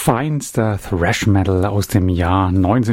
feinster Thrash Metal aus dem Jahr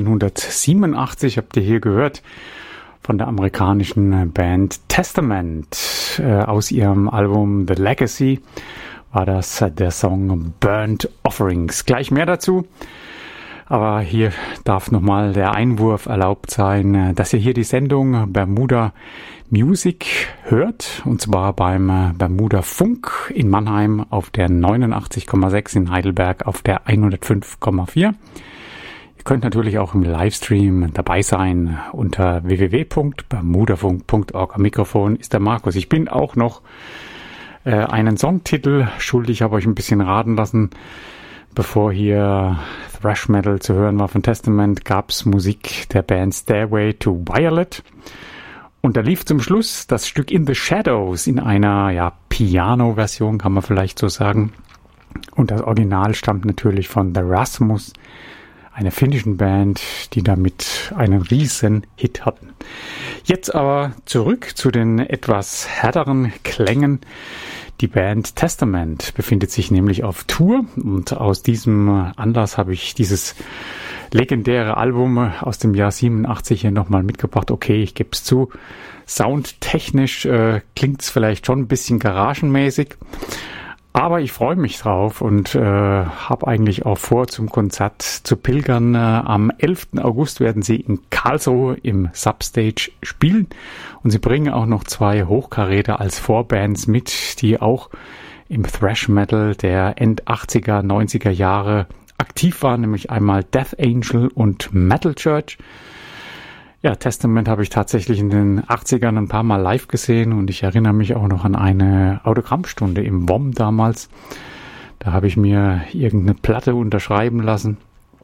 1987 habt ihr hier gehört von der amerikanischen Band Testament. Aus ihrem Album The Legacy war das der Song Burnt Offerings. Gleich mehr dazu. Aber hier darf nochmal der Einwurf erlaubt sein, dass ihr hier die Sendung Bermuda Music hört. Und zwar beim Bermuda Funk in Mannheim auf der 89,6, in Heidelberg auf der 105,4. Ihr könnt natürlich auch im Livestream dabei sein unter www.bermudafunk.org. Am Mikrofon ist der Markus. Ich bin auch noch einen Songtitel schuldig, habe euch ein bisschen raten lassen. Bevor hier Thrash Metal zu hören war von Testament, gab's Musik der Band Stairway to Violet. Und da lief zum Schluss das Stück In the Shadows in einer Piano-Version, kann man vielleicht so sagen. Und das Original stammt natürlich von The Rasmus, einer finnischen Band, die damit einen riesen Hit hatten. Jetzt aber zurück zu den etwas härteren Klängen. Die Band Testament befindet sich nämlich auf Tour und aus diesem Anlass habe ich dieses legendäre Album aus dem Jahr 87 hier nochmal mitgebracht. Okay, ich gebe es zu, soundtechnisch klingt es vielleicht schon ein bisschen garagenmäßig, aber ich freue mich drauf und habe eigentlich auch vor, zum Konzert zu pilgern. Am 11. August werden sie in Karlsruhe im Substage spielen und sie bringen auch noch 2 Hochkaräter als Vorbands mit, die auch im Thrash Metal der End 80er, 90er Jahre aktiv waren, nämlich einmal Death Angel und Metal Church. Ja, Testament habe ich tatsächlich in den 80ern ein paar Mal live gesehen und ich erinnere mich auch noch an eine Autogrammstunde im WOM damals. Da habe ich mir irgendeine Platte unterschreiben lassen.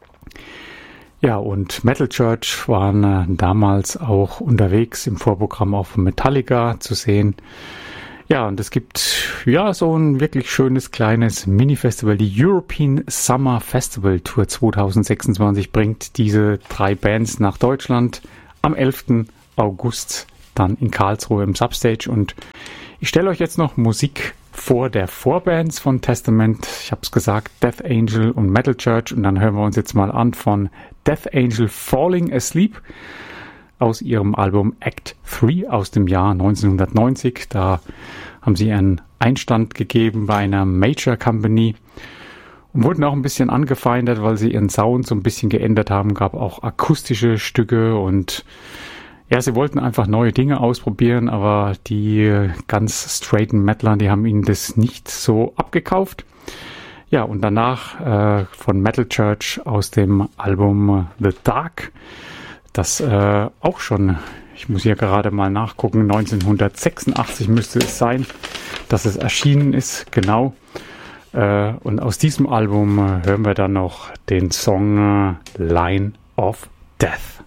Ja, und Metal Church waren damals auch unterwegs, im Vorprogramm auch von Metallica zu sehen. Ja, und es gibt so ein wirklich schönes kleines Mini-Festival. Die European Summer Festival Tour 2026 bringt diese 3 Bands nach Deutschland. Am 11. August dann in Karlsruhe im Substage. Und ich stelle euch jetzt noch Musik vor der Vorbands von Testament. Ich habe es gesagt, Death Angel und Metal Church. Und dann hören wir uns jetzt mal an von Death Angel Falling Asleep aus ihrem Album Act 3 aus dem Jahr 1990. Da haben sie einen Einstand gegeben bei einer Major Company und wurden auch ein bisschen angefeindet, weil sie ihren Sound so ein bisschen geändert haben. Gab auch akustische Stücke und sie wollten einfach neue Dinge ausprobieren, aber die ganz straighten Metalern, die haben ihnen das nicht so abgekauft. Ja, und danach von Metal Church aus dem Album The Dark, das auch schon, ich muss hier gerade mal nachgucken, 1986 müsste es sein, dass es erschienen ist, genau. Und aus diesem Album hören wir dann noch den Song Line of Death.